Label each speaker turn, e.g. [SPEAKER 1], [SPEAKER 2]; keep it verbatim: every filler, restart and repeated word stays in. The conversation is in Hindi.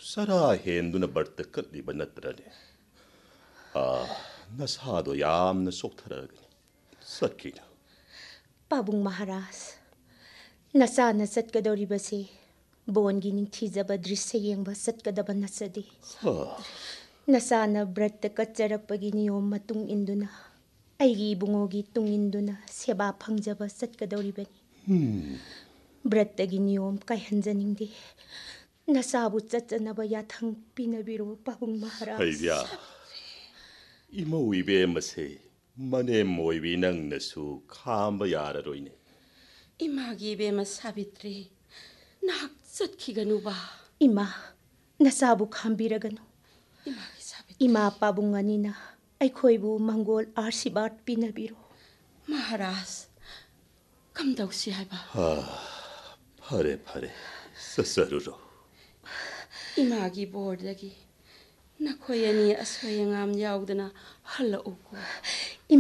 [SPEAKER 1] सरा हेंदुना बर्त कत्लीबा नत्रने आ नसादो यामना सोक्थरगनी सत्किना
[SPEAKER 2] पाबुंग महाराज नसा न सत्कदौरिबसे बोनगी निंगथीजबा दृश्य येंगबा सत्कदबा नसदे नसा न व्रत कच्चरपगी नियम मतुंग इंदुना आईगी इबुंगोगी तुंग इंदुना सेबा फंगजबा सत्कदौरिबनी व्रतगी नियम कायहंजनिंगदे नसाबु चचनबा याथंग पिनबिरो पाबुंग महाराज
[SPEAKER 1] हैया इमौ इबेमसे मने मोइबी नंगनसु खांबा याररोइने
[SPEAKER 3] इमागी इबेमा सावित्री नाक चटखिगनुबा
[SPEAKER 2] इमा नसाबु खांबिरगनु
[SPEAKER 3] इमागी सावित्री
[SPEAKER 2] इमा पाबुंग अनिना अखोइबु मंगोल आशीर्वाद पिनबिरो
[SPEAKER 3] महाराज कमदौसी हाइबा
[SPEAKER 1] फरे फरे ससरुरो
[SPEAKER 3] इमागी बोर्डगी नखोयनी असोयंगाम याउदना हल्लउको